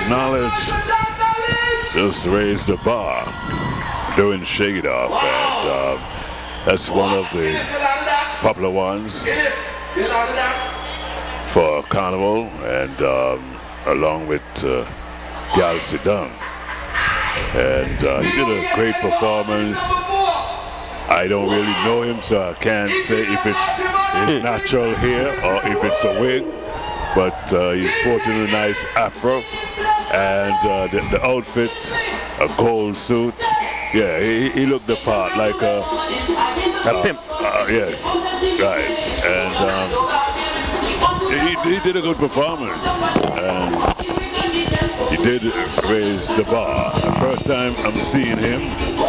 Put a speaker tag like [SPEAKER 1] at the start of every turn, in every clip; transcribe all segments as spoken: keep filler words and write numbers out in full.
[SPEAKER 1] Knowledge just raised the bar doing Shake It Off, and uh, that's one of the popular ones for Carnival, and um, along with uh, Gal Sit Down. And uh, he did a great performance. I don't really know him, so I can't say if it's his natural hair or if it's a wig, but uh, he's sporting a nice afro, and uh, the, the outfit, a gold suit. Yeah, he, he looked the part, like a,
[SPEAKER 2] a pimp.
[SPEAKER 1] Uh, yes, right. And um, he, he did a good performance, and he did raise the bar. The first time I'm seeing him,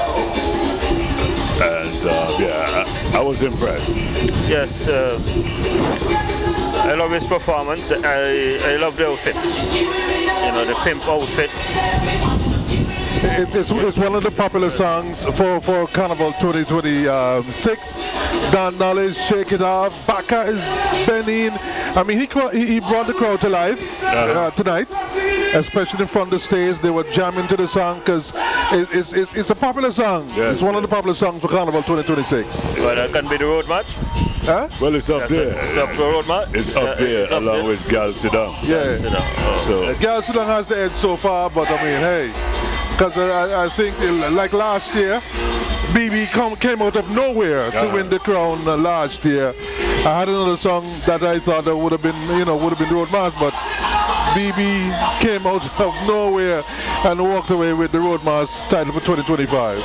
[SPEAKER 1] and uh, yeah, I, I was impressed.
[SPEAKER 2] Yes, uh, I love his performance. I, I love the outfit. You know, the pimp outfit.
[SPEAKER 3] It's, it's, it's one of the popular songs for, for Carnival twenty twenty-six. Don Knowledge, Shake It Off. Baka is bending. I mean, he he brought the crowd to life uh, tonight, especially in front of the stage. They were jamming to the song because it, it's, it's, it's a popular song. Yes, it's one of the popular songs for Carnival twenty twenty-six.
[SPEAKER 2] Well, that can be the road match.
[SPEAKER 1] Huh? Well, it's up
[SPEAKER 2] That's
[SPEAKER 1] there.
[SPEAKER 2] A, it's up the road match.
[SPEAKER 1] It's up
[SPEAKER 2] yeah,
[SPEAKER 1] there
[SPEAKER 2] it's up
[SPEAKER 1] along
[SPEAKER 2] there.
[SPEAKER 1] with Gal Sit Down.
[SPEAKER 3] Yeah.
[SPEAKER 2] Oh.
[SPEAKER 3] So uh, Gal Sit Down has the edge so far, but I mean, hey, because I, I think like last year, B B come, came out of nowhere to win the crown uh, last year. I had another song that I thought that would have been, you know, would have been Road March, but B B came out of nowhere and walked away with the Road March title for twenty twenty-five.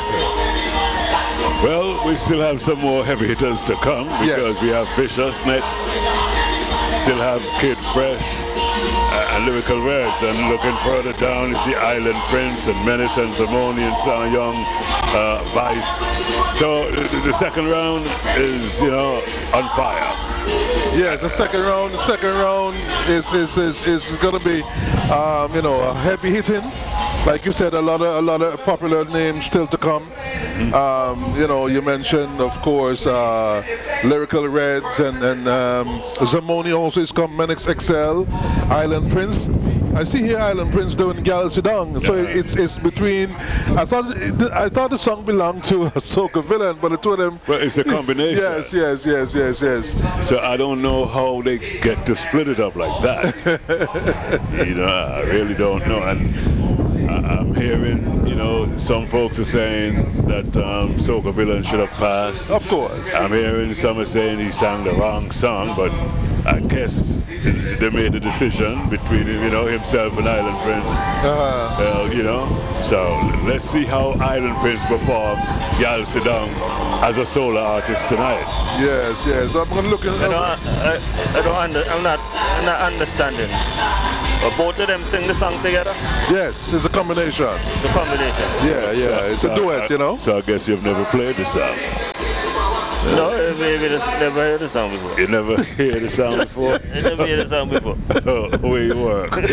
[SPEAKER 1] Well, we still have some more heavy hitters to come because yes. we have Vicious next. Still have Kid Fresh uh, and Lyrical Reds, and looking further down you see Island Prince and Menace and Simone and Sound Young, uh, Vice. So the, the second round is, you know, on fire.
[SPEAKER 3] Yes, the second round. The second round is is is, is going to be, um, you know, a heavy hitting. Like you said, a lot of a lot of popular names still to come. Mm-hmm. um, you know, you mentioned, of course, uh, Lyrical Reds and and um, Zamoni also is come. Menace X L, Island Prince. I see here Island Prince doing Gal Sit Down. So yeah. it's it's between. I thought it, I thought the song belonged to Soca Villain, but the two of them.
[SPEAKER 1] Well, it's a combination.
[SPEAKER 3] Yes, yes, yes, yes, yes.
[SPEAKER 1] So I don't know how they get to split it up like that. You know, I really don't know. And I, I'm hearing, you know, some folks are saying that um, Soca Villain should have passed.
[SPEAKER 3] Of course.
[SPEAKER 1] I'm hearing some are saying he sang the wrong song, but I guess they made a decision between, you know, himself and Island Prince. Uh-huh. Uh, you know, so let's see how Island Prince perform Gal Sit Down as a solo artist tonight.
[SPEAKER 3] Yes, yes. I'm gonna look at.
[SPEAKER 2] I don't, I, I don't under, I'm not, I'm not understanding. But both of them sing the song together.
[SPEAKER 3] Yes, it's a combination.
[SPEAKER 2] It's a combination.
[SPEAKER 3] Yeah, yeah.
[SPEAKER 1] So,
[SPEAKER 3] it's
[SPEAKER 1] so
[SPEAKER 3] a duet,
[SPEAKER 1] I,
[SPEAKER 3] you know.
[SPEAKER 1] So I guess you've never played the song.
[SPEAKER 2] No, I've never heard the song before.
[SPEAKER 1] You never heard the song before?
[SPEAKER 2] I never heard the song before.
[SPEAKER 1] Oh, where you were?
[SPEAKER 2] I'm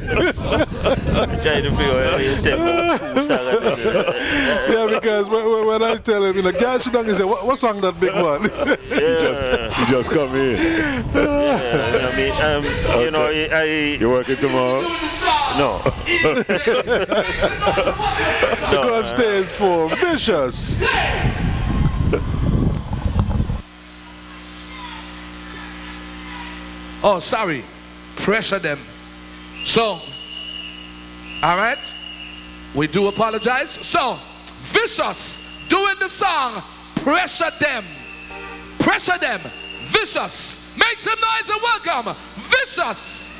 [SPEAKER 2] trying to figure out how you take two songs.
[SPEAKER 3] Yeah, because when, when I tell him, you know, Gal Sit Down, he said, what, what song that big one?
[SPEAKER 2] Yeah.
[SPEAKER 1] You just, you just come in.
[SPEAKER 2] Yeah, I mean, um, okay. You know, I, I...
[SPEAKER 1] You working tomorrow?
[SPEAKER 2] No.
[SPEAKER 3] No. Go on stage for Vicious.
[SPEAKER 4] Oh, sorry. Pressure them. So, all right. We do apologize. So, Vicious doing the song, Pressure Them. Pressure Them. Vicious. Make some noise and welcome Vicious.